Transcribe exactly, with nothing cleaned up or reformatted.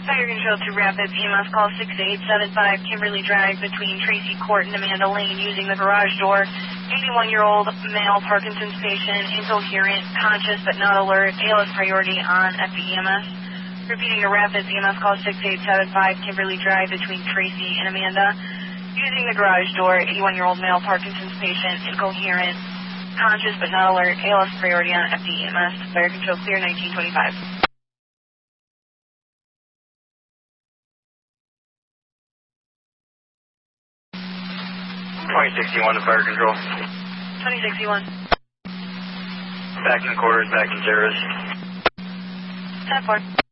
Fire control to Rapids, E M S call six eight seven five Kimberly Drive between Tracy Court and Amanda Lane using the garage door. eighty-one-year-old male Parkinson's patient, incoherent, conscious but not alert, A L S priority on F E M S. Repeating to Rapids, E M S call six eight seven five Kimberly Drive between Tracy and Amanda using the garage door. eighty-one-year-old male Parkinson's patient, incoherent, conscious but not alert, A L S priority on F E M S. Fire control clear nineteen twenty-five. twenty sixty-one to fire control. twenty sixty-one. Back in quarters, back in service. ten four.